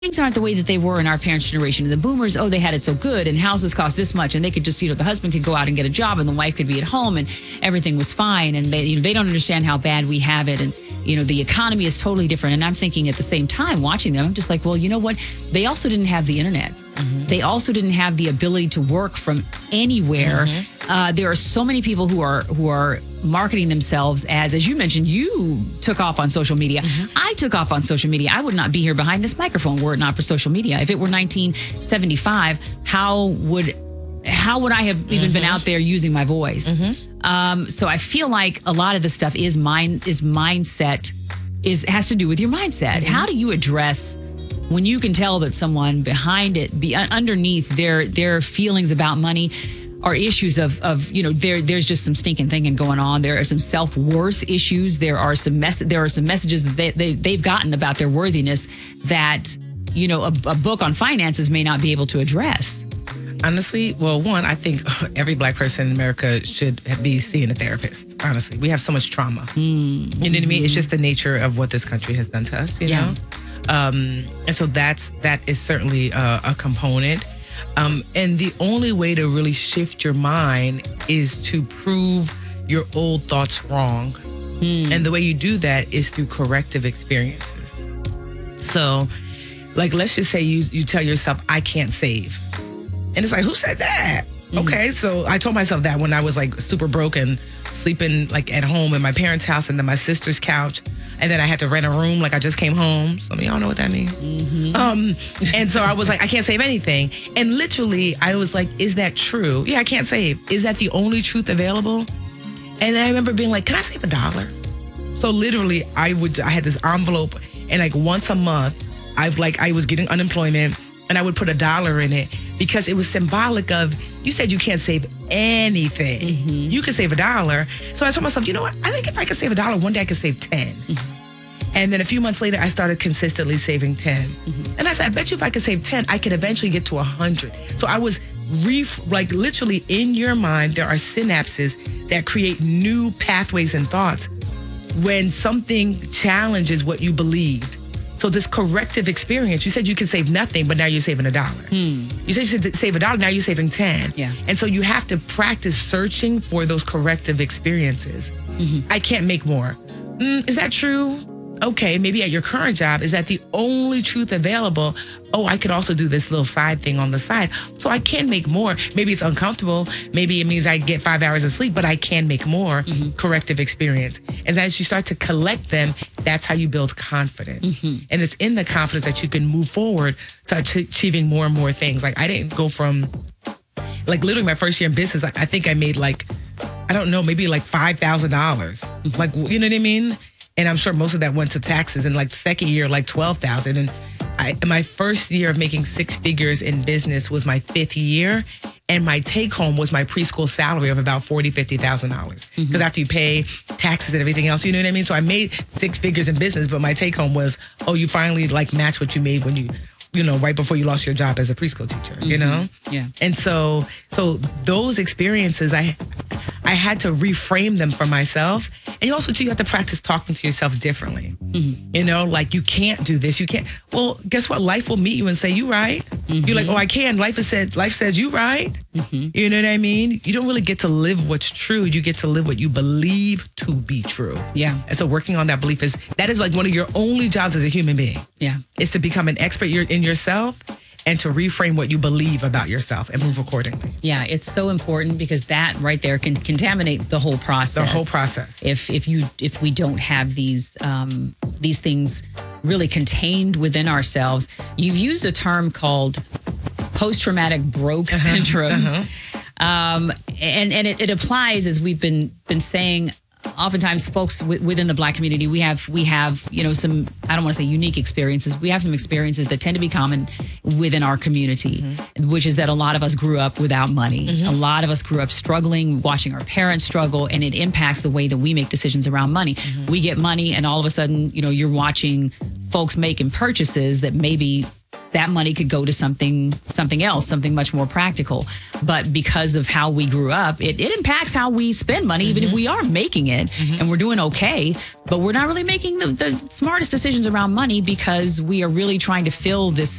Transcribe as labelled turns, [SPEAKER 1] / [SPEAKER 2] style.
[SPEAKER 1] things aren't the way that they were in our parents' generation. The boomers, they had it so good, and houses cost this much, and they could just, the husband could go out and get a job, and the wife could be at home, and everything was fine. And they don't understand how bad we have it, and the economy is totally different. And I'm thinking at the same time, watching them, I'm just like, well, you know what? They also didn't have the internet. Mm-hmm. They also didn't have the ability to work from anywhere. Mm-hmm. There are so many people who are marketing themselves as you mentioned, you took off on social media. Mm-hmm. I took off on social media. I would not be here behind this microphone were it not for social media. If it were 1975, how would I have even been out there using my voice? Mm-hmm. So I feel like a lot of the stuff has to do with your mindset. Mm-hmm. How do you address when you can tell that someone behind it, underneath their feelings about money are issues of there's just some stinking thinking going on. There are some self-worth issues. There are some messages that they've gotten about their worthiness that a book on finances may not be able to address.
[SPEAKER 2] Honestly, well, one, I think every Black person in America should be seeing a therapist. Honestly, we have so much trauma. You know what I mean? It's just the nature of what this country has done to us. You know, and so that is certainly a component. And the only way to really shift your mind is to prove your old thoughts wrong. And the way you do that is through corrective experiences. So, like, let's just say you tell yourself, I can't save. And it's like, who said that? Okay, so I told myself that when I was like super broken, sleeping like at home in my parents' house and then my sister's couch. And then I had to rent a room like I just came home. Some of y'all know what that means. Mm-hmm. And so I was like, I can't save anything. And literally, I was like, is that true? Yeah, I can't save. Is that the only truth available? And then I remember being like, can I save $1? So literally, I had this envelope, and like once a month, I was getting unemployment, and I would put $1 in it because it was symbolic of, you said you can't save anything. Mm-hmm. You can save $1. So I told myself, you know what? I think if I could save $1, one day I could save 10. Mm-hmm. And then a few months later, I started consistently saving 10. Mm-hmm. And I said, I bet you if I could save 10, I could eventually get to 100. So I was literally in your mind, there are synapses that create new pathways and thoughts when something challenges what you believed. So this corrective experience, you said you could save nothing, but now you're saving $1. You said you should save $1, now you're saving 10.
[SPEAKER 1] Yeah.
[SPEAKER 2] And so you have to practice searching for those corrective experiences. Mm-hmm. I can't make more. Is that true? Okay, maybe at your current job, is that the only truth available? Oh, I could also do this little side thing on the side. So I can make more. Maybe it's uncomfortable. Maybe it means I get 5 hours of sleep, but I can make more. Mm-hmm. Corrective experience. And as you start to collect them, that's how you build confidence. Mm-hmm. And it's in the confidence that you can move forward to achieving more and more things. Like I didn't go from, like literally my first year in business, I think I made like, I don't know, maybe like $5,000. Mm-hmm. Like, you know what I mean? And I'm sure most of that went to taxes. And like the second year, like $12,000. And my first year of making 6 figures in business was my 5th year. And my take home was my preschool salary of about $40,000, $50,000. Because after you pay taxes and everything else, you know what I mean? So I made 6 figures in business, but my take home was, you finally like match what you made when you right before you lost your job as a preschool teacher, you know?
[SPEAKER 1] Yeah.
[SPEAKER 2] And so those experiences, I had to reframe them for myself. And you also, too, you have to practice talking to yourself differently. Mm-hmm. Like you can't do this. You can't. Well, guess what? Life will meet you and say, you right. Mm-hmm. You're like, I can. Life says you right. Mm-hmm. You know what I mean? You don't really get to live what's true. You get to live what you believe to be true.
[SPEAKER 1] Yeah.
[SPEAKER 2] And so working on that belief that is like one of your only jobs as a human being.
[SPEAKER 1] Yeah.
[SPEAKER 2] Is to become an expert in yourself and to reframe what you believe about yourself and move accordingly.
[SPEAKER 1] Yeah, it's so important because that right there can contaminate the whole process.
[SPEAKER 2] The whole process.
[SPEAKER 1] If we don't have these things really contained within ourselves. You've used a term called post-traumatic broke syndrome. And it applies, as we've been saying. Oftentimes, folks within the Black community, we have some, I don't want to say unique experiences. We have some experiences that tend to be common within our community, which is that a lot of us grew up without money. Mm-hmm. A lot of us grew up struggling, watching our parents struggle, and it impacts the way that we make decisions around money. Mm-hmm. We get money, and all of a sudden, you're watching folks making purchases that maybe that money could go to something else, something much more practical. But because of how we grew up, it impacts how we spend money, even if we are making it and we're doing okay. But we're not really making the smartest decisions around money because we are really trying to fill this